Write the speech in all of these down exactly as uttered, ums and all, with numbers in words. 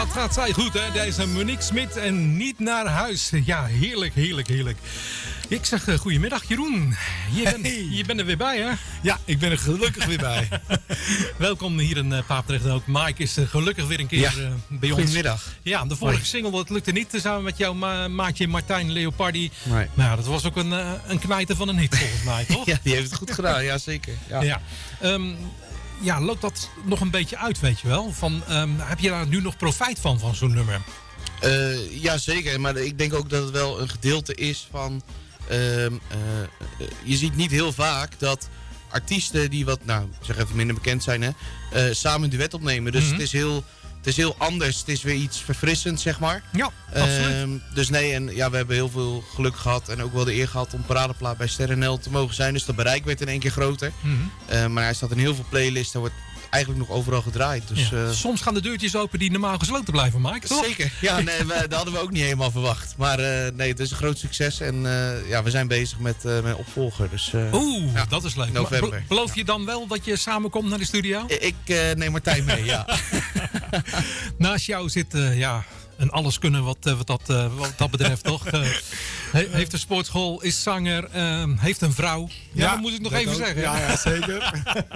wat gaat zij goed, hè? Deze Monique Smit en Niet naar huis. Ja, heerlijk, heerlijk, heerlijk. Ik zeg uh, goedemiddag, Jeroen. Je, ben, hey. je bent er weer bij, hè? Ja, ik ben er gelukkig weer bij. Welkom hier in uh, Papendrecht. En ook Mike is uh, gelukkig weer een keer ja. uh, bij ons. Goedemiddag. Ja, de vorige single dat lukte niet samen met jouw ma maatje Martijn Leopardi. Nee. Nou, dat was ook een, uh, een knijter van een hit volgens mij, toch? Ja, die heeft het goed gedaan, ja zeker. Ja. Ja. Um, ja, loopt dat nog een beetje uit, weet je wel? Van, um, heb je daar nu nog profijt van, van zo'n nummer? Uh, ja, zeker. Maar ik denk ook dat het wel een gedeelte is van... Uh, uh, je ziet niet heel vaak dat artiesten die wat, nou, zeg even minder bekend zijn, hè, uh, samen een duet opnemen. Dus mm-hmm. het is heel... Het is heel anders. Het is weer iets verfrissends, zeg maar. Ja, absoluut. Uh, dus nee, en ja, we hebben heel veel geluk gehad. En ook wel de eer gehad om paradeplaat bij Sterren N L te mogen zijn. Dus dat bereik werd in één keer groter. Mm-hmm. Uh, maar hij staat in heel veel playlists. Hij wordt eigenlijk nog overal gedraaid. Dus, ja. uh... Soms gaan de deurtjes open die normaal gesloten blijven, Mike. Toch? Zeker. Ja, nee, we, dat hadden we ook niet helemaal verwacht. Maar uh, nee, het is een groot succes. En uh, ja, we zijn bezig met uh, mijn opvolger. Dus, uh, Oeh, ja, dat is leuk. November. Be beloof je dan wel dat je samenkomt naar de studio? Ik uh, neem Martijn mee, ja. Naast jou zit, uh, ja, een alles kunnen wat, uh, wat, dat, uh, wat dat betreft, toch? Uh, he heeft een sportschool, is zanger, uh, heeft een vrouw. Ja, ja, dat moet ik nog even ook zeggen. Ja, ja, zeker.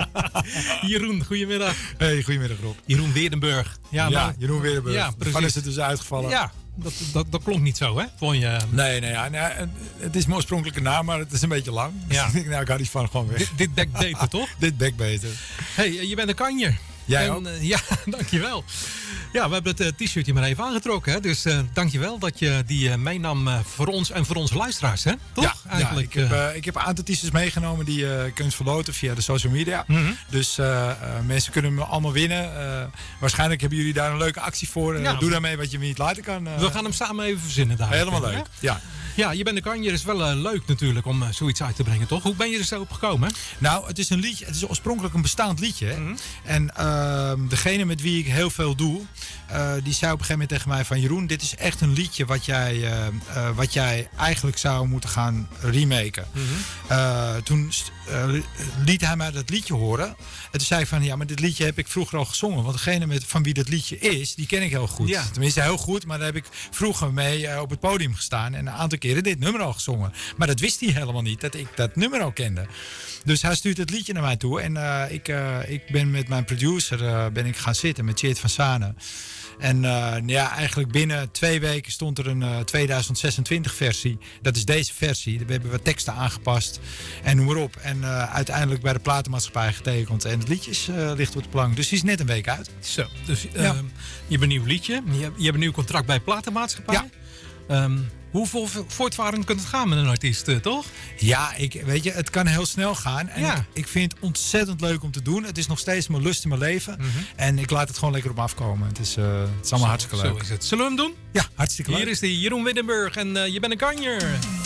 Jeroen, goedemiddag. Hey, goedemiddag Rob. Jeroen Weerdenburg. Ja, ja maar, Jeroen Weerdenburg. Ja, precies. Van is het dus uitgevallen. Ja, dat, dat, dat klonk niet zo, hè? Vond je... Nee, nee, ja, nee, het is mijn oorspronkelijke naam, maar het is een beetje lang. Dus ja. ik denk, nou, ik had iets van gewoon weg. Dit, dit bek beter, toch? Dit bek beter. Hey, je bent een kanjer. Jij en, ook? Uh, ja, dankjewel. Ja, we hebben het uh, t-shirtje maar even aangetrokken. Hè? Dus uh, dankjewel dat je die uh, meenam uh, voor ons en voor onze luisteraars. Hè? Toch? Ja, eigenlijk, ja, ik, heb, uh, ik heb een aantal t-shirts meegenomen die je uh, kunt verloten via de social media. Mm-hmm. Dus uh, uh, mensen kunnen hem allemaal winnen. Uh, waarschijnlijk hebben jullie daar een leuke actie voor. Uh, ja, doe daarmee wat je me niet laten kan. Uh, we gaan hem samen even verzinnen daar. Helemaal leuk, hè? Ja. Ja, je bent een kanjer. Is wel uh, leuk natuurlijk om uh, zoiets uit te brengen, toch? Hoe ben je er zo op gekomen? Nou, het is een liedje. Het is oorspronkelijk een bestaand liedje. Mm-hmm. En uh, degene met wie ik heel veel doe, uh, die zei op een gegeven moment tegen mij van... Jeroen, dit is echt een liedje wat jij, uh, uh, wat jij eigenlijk zou moeten gaan remaken. Mm-hmm. uh, toen uh, liet hij mij dat liedje horen. En toen zei ik van, ja, maar dit liedje heb ik vroeger al gezongen. Want degene met, van wie dat liedje is, die ken ik heel goed. Ja. Tenminste, heel goed. Maar daar heb ik vroeger mee uh, op het podium gestaan. En een aantal keren dit nummer al gezongen. Maar dat wist hij helemaal niet, dat ik dat nummer al kende. Dus hij stuurt het liedje naar mij toe. En uh, ik, uh, ik ben met mijn producer uh, ben ik gaan zitten, met Tjeerd van Sanen. En uh, ja, eigenlijk binnen twee weken stond er een uh, tweeduizend zesentwintig versie. Dat is deze versie. We hebben wat teksten aangepast en noem maar op. En uh, uiteindelijk bij de platenmaatschappij getekend. En het liedje is, uh, ligt op de plank. Dus die is net een week uit. Zo, dus uh, ja. je hebt een nieuw liedje. Je hebt, je hebt een nieuw contract bij de platenmaatschappij. Ja. Um, Hoe voortvarend kunt het gaan met een artiest, uh, toch? Ja, ik, weet je, het kan heel snel gaan. En ja. ik, ik vind het ontzettend leuk om te doen. Het is nog steeds mijn lust in mijn leven. Mm-hmm. En ik laat het gewoon lekker op afkomen. Het is, uh, het is allemaal zo, hartstikke leuk. Zo is het. Zullen we hem doen? Ja, hartstikke leuk. Hier is die Jeroen Weerdenburg en uh, je bent een kanjer.